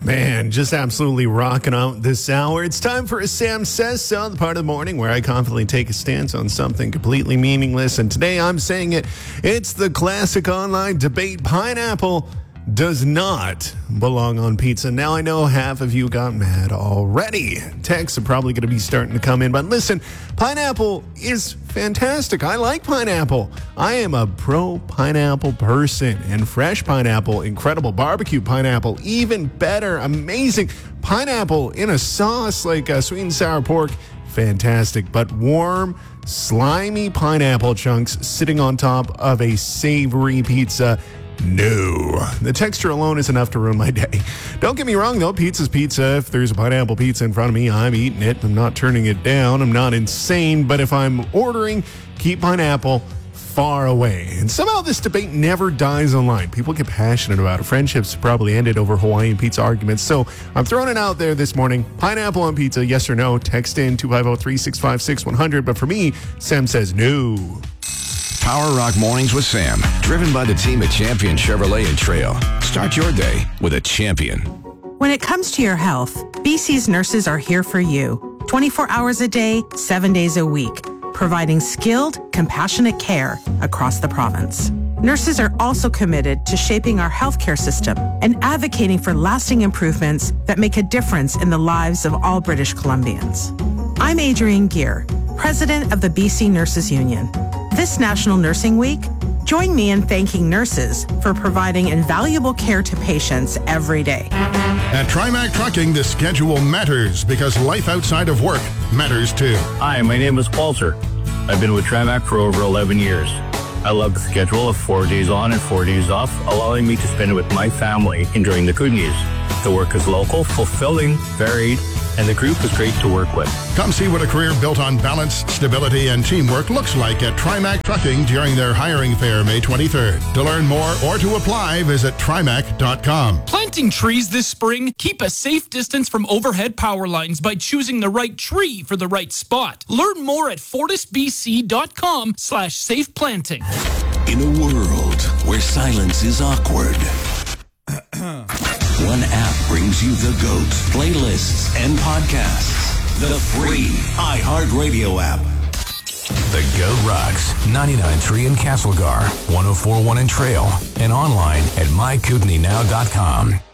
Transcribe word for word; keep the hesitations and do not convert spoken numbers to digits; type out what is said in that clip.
Man, just absolutely rocking out this hour. It's time for a Sam Says So, the part of the morning where I confidently take a stance on something completely meaningless. And today I'm saying it. It's the classic online debate. Pineapple does not belong on pizza. Now, I know half of you got mad already. Texts are probably going to be starting to come in. But listen, pineapple is fantastic. I like pineapple. I am a pro pineapple person. And fresh pineapple, incredible. Barbecue pineapple, even better. Amazing. Pineapple in a sauce like uh, sweet and sour pork, fantastic. But warm, slimy pineapple chunks sitting on top of a savory pizza, no. The texture alone is enough to ruin my day. Don't get me wrong, though. Pizza's pizza. If there's a pineapple pizza in front of me, I'm eating it. I'm not turning it down. I'm not insane. But if I'm ordering, keep pineapple far away. And somehow this debate never dies online. People get passionate about it. Friendships probably ended over Hawaiian pizza arguments. So I'm throwing it out there this morning. Pineapple on pizza, yes or no? Text in two five zero, three six five, six one zero zero. But for me, Sam says no. Power Rock Mornings with Sam, driven by the team at Champion Chevrolet and Trail. Start your day with a Champion. When it comes to your health, B C's nurses are here for you, twenty-four hours a day, seven days a week, providing skilled, compassionate care across the province. Nurses are also committed to shaping our healthcare system and advocating for lasting improvements that make a difference in the lives of all British Columbians. I'm Adrienne Gear, president of the B C Nurses Union. This National Nursing Week, join me in thanking nurses for providing invaluable care to patients every day. At Trimac Trucking, the schedule matters because life outside of work matters too. Hi, my name is Walter. I've been with Trimac for over eleven years. I love the schedule of four days on and four days off, allowing me to spend it with my family enjoying the Kootenays. The work is local, fulfilling, varied, and the group is great to work with. Come see what a career built on balance, stability, and teamwork looks like at Trimac Trucking during their hiring fair May twenty-third. To learn more or to apply, visit trimac dot com. Planting trees this spring? Keep a safe distance from overhead power lines by choosing the right tree for the right spot. Learn more at fortisbc.com slash safe planting. In a world where silence is awkward, one app brings you the GOAT, playlists, and podcasts. The free iHeartRadio app. The GOAT rocks ninety-nine point three in Castlegar, one oh four point one in Trail, and online at my kootenai now dot com.